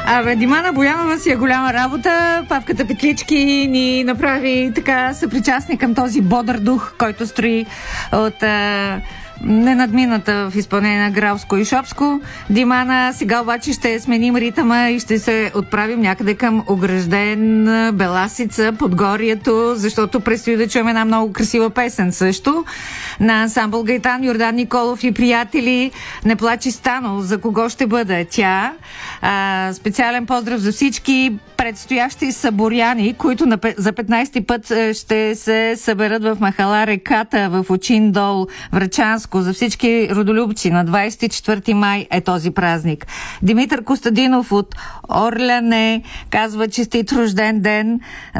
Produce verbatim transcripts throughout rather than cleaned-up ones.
Абе, Димана Боянова си е голяма работа. Павката Петлички ни направи така съпричастни към този бодър дух, който строи от а, ненадмината в изпълнение на Гралско и Шопско. Димана, сега обаче ще сменим ритъма и ще се отправим някъде към огражден Беласица, Подгорието, защото предстои да чуем една много красива песен също на ансамбъл Гайтан, Йордан Николов и приятели. Не плачи Стано, за кого ще бъде тя. А, специален поздрав за всички предстоящи съборяни, които на, за петнайсети път ще се съберат в махала Реката в Очин дол, Врачанско. За всички родолюбци на двайсет и четвърти май е този празник. Димитър Костадинов от Орляне казва честит рожден ден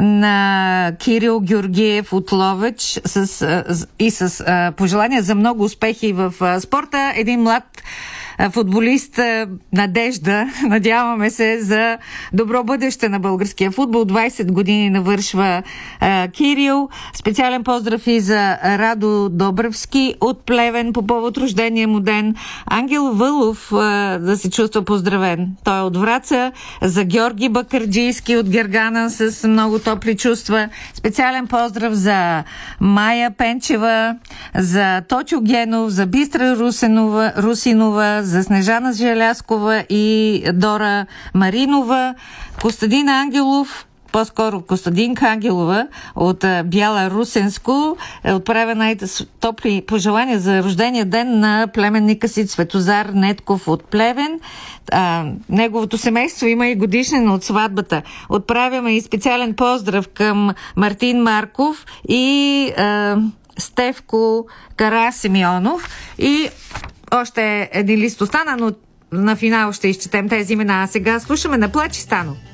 на Кирил Георгиев от Ловеч с, и с пожелания за много успехи в спорта. Един млад футболист, надежда, надяваме се за добро бъдеще на българския футбол. двайсет години навършва а, Кирил. Специален поздрав и за Радо Добревски от Плевен по повод рождения му ден. Ангел Вълов а, да се чувства поздравен. Той е от Враца. За Георги Бакърджийски от Гергана с много топли чувства. Специален поздрав за Майя Пенчева, за Точо Генов, за Бистра Русинова, Русинова, за Снежана Желяскова и Дора Маринова. Костадин Ангелов, по-скоро Костадинка Ангелова от Бяла Русенско отправя най-топли пожелания за рождения ден на племенника си Цветозар Нетков от Плевен. А, неговото семейство има и годишнина от сватбата. Отправяме и специален поздрав към Мартин Марков и а, Стевко Карасимеонов. И още един лист остана, но на финал ще изчетем тези имена. А сега слушаме "На плачи Стано".